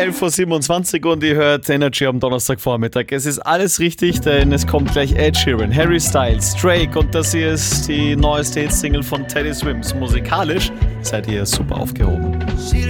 11.27 Uhr und ihr hört Energy am Donnerstagvormittag. Es ist alles richtig, denn es kommt gleich Ed Sheeran, Harry Styles, Drake und das hier ist die neueste Hit-Single von Teddy Swims. Musikalisch seid ihr super aufgehoben.